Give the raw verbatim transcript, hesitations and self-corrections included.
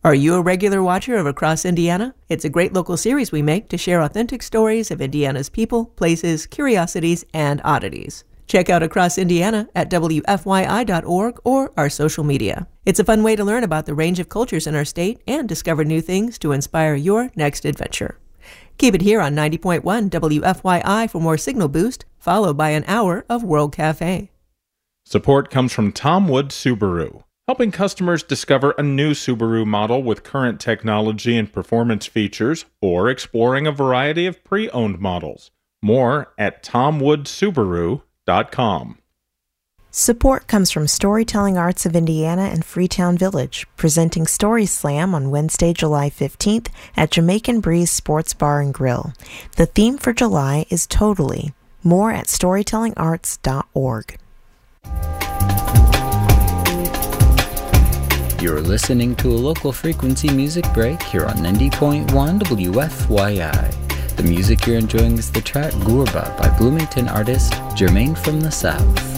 Are you a regular watcher of Across Indiana? It's a great local series we make to share authentic stories of Indiana's people, places, curiosities, and oddities. Check out Across Indiana at W F Y I dot org or our social media. It's a fun way to learn about the range of cultures in our state and discover new things to inspire your next adventure. Keep it here on ninety point one W F Y I for more signal boost, followed by an hour of World Cafe. Support comes from Tom Wood Subaru, helping customers discover a new Subaru model with current technology and performance features, or exploring a variety of pre-owned models. More at tom wood subaru dot com. Support comes from Storytelling Arts of Indiana and Freetown Village, presenting Story Slam on Wednesday, July fifteenth at Jamaican Breeze Sports Bar and Grill. The theme for July is Totally. More at storytelling arts dot org. You're listening to a local frequency music break here on ninety point one W F Y I. The music you're enjoying is the track Gurba by Bloomington artist Jermaine from the South.